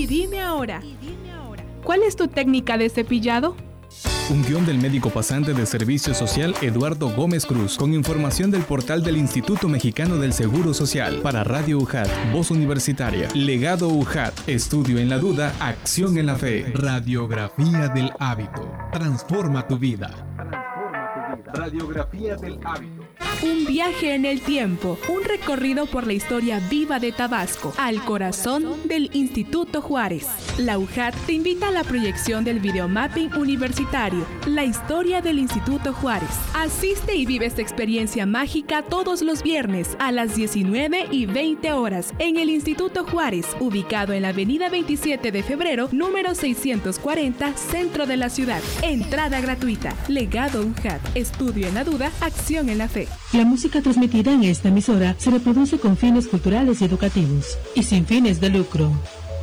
dime ahora, ¿cuál es tu técnica de cepillado? Un guión del médico pasante de Servicio Social Eduardo Gómez Cruz, con información del portal del Instituto Mexicano del Seguro Social. Para Radio UJAT, Voz Universitaria. Legado UJAT, estudio en la duda, acción en la fe. Radiografía del hábito. Transforma tu vida. Radiografía del hábito. Un viaje en el tiempo, un recorrido por la historia viva de Tabasco, al corazón del Instituto Juárez. La UJAT te invita a la proyección del videomapping universitario, la historia del Instituto Juárez. Asiste y vive esta experiencia mágica todos los viernes a las 19:20 horas en el Instituto Juárez, ubicado en la avenida 27 de febrero, número 640, centro de la ciudad. Entrada gratuita. Legado UJAT, estudio en la duda, acción en la fe. La música transmitida en esta emisora se reproduce con fines culturales y educativos y sin fines de lucro.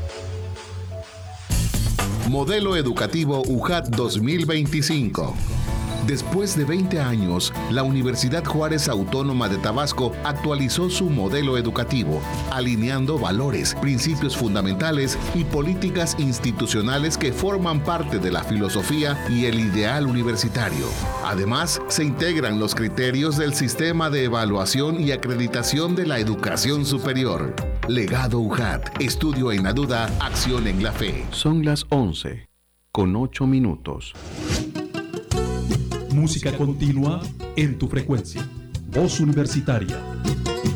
Modelo Educativo UJAT 2025. Después de 20 años, la Universidad Juárez Autónoma de Tabasco actualizó su modelo educativo, alineando valores, principios fundamentales y políticas institucionales que forman parte de la filosofía y el ideal universitario. Además, se integran los criterios del sistema de evaluación y acreditación de la educación superior. Legado UJAT, estudio en la duda, acción en la fe. Son las 11:08. Música continua en tu frecuencia. Voz Universitaria.